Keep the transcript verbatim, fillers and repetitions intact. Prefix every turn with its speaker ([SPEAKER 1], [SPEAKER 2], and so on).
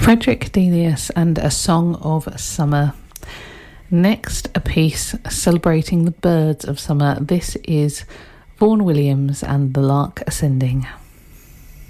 [SPEAKER 1] Frederick Delius and A Song of Summer. Next, a piece celebrating the birds of summer. This is Vaughan Williams and The Lark Ascending.